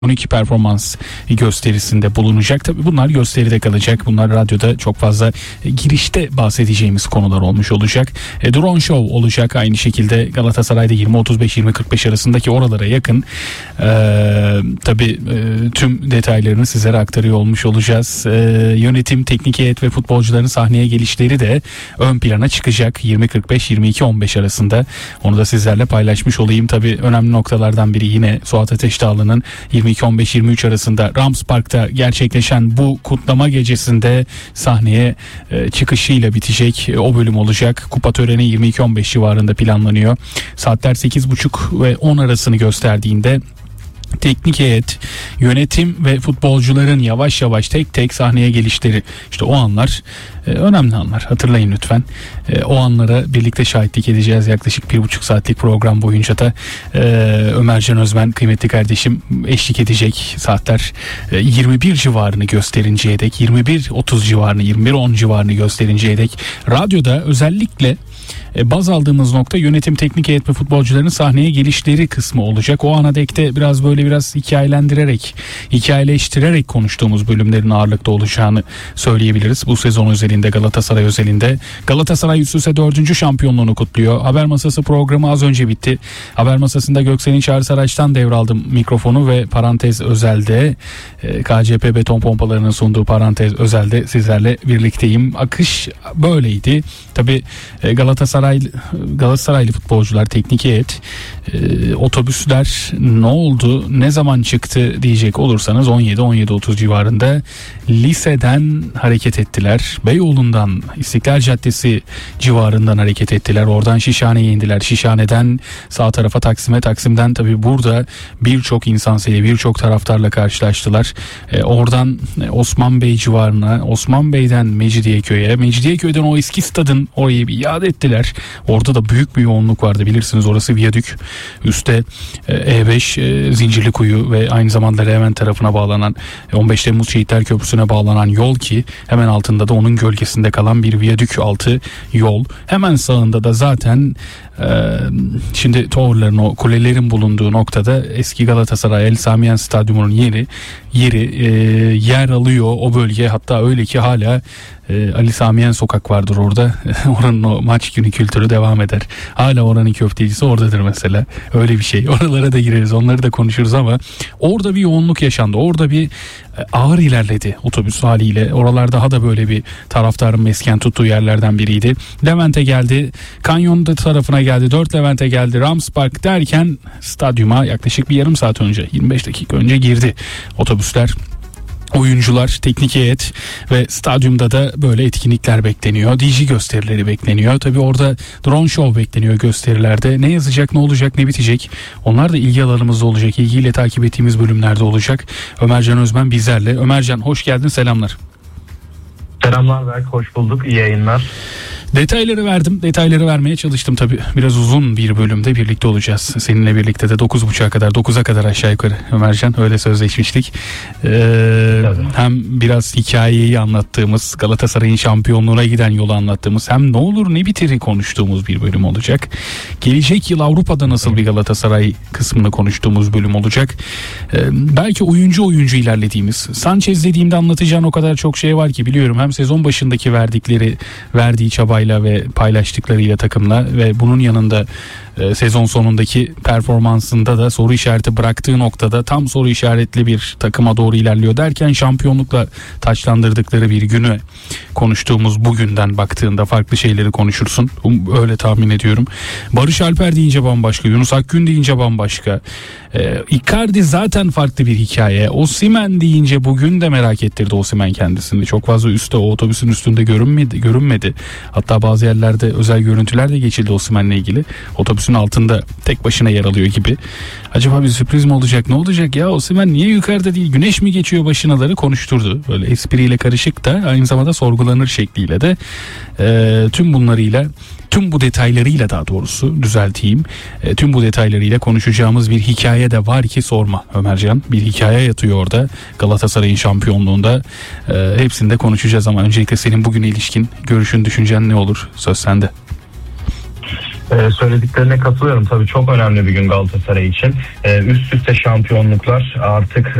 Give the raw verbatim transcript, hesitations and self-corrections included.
on iki performans gösterisinde bulunacak. Tabii bunlar gösteride kalacak. Bunlar radyoda çok fazla girişte bahsedeceğimiz konular olmuş olacak. E, drone show olacak. Aynı şekilde Galatasaray'da yirmi otuz beş yirmi kırk beş arasındaki oralara yakın. E, tabii e, tüm detaylarını sizlere aktarıyor olmuş olacağız. E, yönetim, teknik heyet ve futbolcuların sahneye gelişleri de ön plana çıkacak. yirmi kırk beş yirmi iki on beş arasında. Onu da sizlerle paylaşmış olayım. Tabii önemli noktalardan biri yine Suat Ateş Dağlı'nın yirmi iki on beş yirmi üç arasında Rams Park'ta gerçekleşen bu kutlama gecesinde sahneye e, çıkışıyla bitecek e, o bölüm olacak. Kupa töreni yirmi iki on beş civarında planlanıyor. Saatler sekiz buçuk ve on arasını gösterdiğinde teknik heyet, yönetim ve futbolcuların yavaş yavaş tek tek sahneye gelişleri, işte o anlar e, önemli anlar, hatırlayın lütfen. E, o anlara birlikte şahitlik edeceğiz yaklaşık bir buçuk saatlik program boyunca da. e, Ömercan Özmen kıymetli kardeşim eşlik edecek. Saatler e, yirmi bir civarını gösterinceye dek, yirmi bir otuz civarını, yirmi bir on civarını gösterinceye dek radyoda özellikle E, baz aldığımız nokta yönetim, teknik heyet ve futbolcuların sahneye gelişleri kısmı olacak. O ana dekte biraz böyle biraz hikayelendirerek, hikayeleştirerek konuştuğumuz bölümlerin ağırlıkta olacağını söyleyebiliriz. Bu sezon özelinde, Galatasaray özelinde. Galatasaray üst üste dördüncü şampiyonluğunu kutluyor. Haber Masası programı az önce bitti. Haber Masası'nda Göksel'in Çağrı Saraç'tan devraldım mikrofonu ve parantez özelde e, K C P beton pompalarının sunduğu parantez özelde sizlerle birlikteyim. Akış böyleydi. Tabii e, Galatasaray Galatasaraylı futbolcular, teknik heyet, e, otobüsler ne oldu, ne zaman çıktı diyecek olursanız on yedi on yedi otuz civarında liseden hareket ettiler. Beyoğlu'ndan, İstiklal Caddesi civarından hareket ettiler. Oradan Şişhane'ye indiler. Şişhane'den sağ tarafa Taksim'e, Taksim'den tabii burada birçok insan sayı, birçok taraftarla karşılaştılar. E, oradan Osman Bey civarına, Osman Bey'den Mecidiyeköy'e, Mecidiyeköy'den o eski stadın orayı bir iade ettiler. Orada da büyük bir yoğunluk vardı, bilirsiniz orası viyadük. Üste E beş e, Zincirlikuyu ve aynı zamanda Levent tarafına bağlanan on beş Temmuz Şehitler Köprüsü'ne bağlanan yol, ki hemen altında da onun gölgesinde kalan bir viyadük altı yol. Hemen sağında da zaten e, şimdi towerların, o kulelerin bulunduğu noktada eski Galatasaray El Samiyen Stadyumu'nun yeri yeri e, yer alıyor o bölge. Hatta öyle ki hala e, Ali Samiyen Sokak vardır orada. Oranın o maç günü kültürü devam eder. Hala oranın köftecisi oradadır mesela. Öyle bir şey. Oralara da gireriz, onları da konuşuruz ama orada bir yoğunluk yaşandı. Orada bir ağır ilerledi otobüs haliyle. Oralar daha da böyle bir taraftarın mesken tuttuğu yerlerden biriydi. Levent'e geldi. Kanyon'da tarafına geldi. dört Levent'e geldi. Rams Park derken stadyuma yaklaşık bir yarım saat önce, yirmi beş dakika önce girdi otobüsler. Oyuncular, teknik heyet ve stadyumda da böyle etkinlikler bekleniyor. D J gösterileri bekleniyor. Tabii orada drone show bekleniyor gösterilerde. Ne yazacak, ne olacak, ne bitecek? Onlar da ilgi alanımızda olacak. İlgiyle takip ettiğimiz bölümlerde olacak. Ömercan Özmen bizlerle. Ömercan hoş geldin, selamlar. Selamlar Berk, hoş bulduk. İyi yayınlar. Detayları verdim. Detayları vermeye çalıştım tabii. Biraz uzun bir bölümde birlikte olacağız. Seninle birlikte de dokuz buçuğa kadar, dokuza kadar aşağı yukarı Ömercan. Öyle sözleşmiştik. Ee, hem biraz hikayeyi anlattığımız, Galatasaray'ın şampiyonluğuna giden yolu anlattığımız, hem ne olur ne bitiri konuştuğumuz bir bölüm olacak. Gelecek yıl Avrupa'da nasıl bir Galatasaray kısmını konuştuğumuz bölüm olacak. Ee, belki oyuncu oyuncu ilerlediğimiz. Sanchez dediğimde anlatacağın o kadar çok şey var ki biliyorum. Hem sezon başındaki verdikleri, verdiği çabayla ve paylaştıklarıyla takımla ve bunun yanında e, sezon sonundaki performansında da soru işareti bıraktığı noktada tam soru işaretli bir takıma doğru ilerliyor derken şampiyonlukla taçlandırdıkları bir günü konuştuğumuz bugünden baktığında farklı şeyleri konuşursun. Öyle tahmin ediyorum. Barış Alper deyince bambaşka, Yunus Akgün deyince bambaşka. E, Icardi zaten farklı bir hikaye. Osimhen deyince bugün de merak ettirdi Osimhen kendisini. Çok fazla üstte, o otobüsün üstünde görünmedi. görünmedi. Hatta bazı yerlerde özel görüntüler de geçildi Osimhen'le ilgili. Otobüsün altında tek başına yer alıyor gibi. Acaba bir sürpriz mi olacak? Ne olacak ya? Osimhen niye yukarıda değil? Güneş mi geçiyor başınaları konuşturdu. Böyle espriyle karışık da aynı zamanda sorgulanır şekliyle de e, tüm bunlarıyla, tüm bu detaylarıyla daha doğrusu düzelteyim. E, tüm bu detaylarıyla konuşacağımız bir hikaye de var ki sorma Ömercan. Bir hikaye yatıyor orada Galatasaray'ın şampiyonluğunda. E, hepsini de konuşacağız ama öncelikle senin bugüne ilişkin görüşün, düşüncen ne olur? Söz sende. Ee, söylediklerine katılıyorum. Tabii çok önemli bir gün Galatasaray için. Ee, üst üste şampiyonluklar artık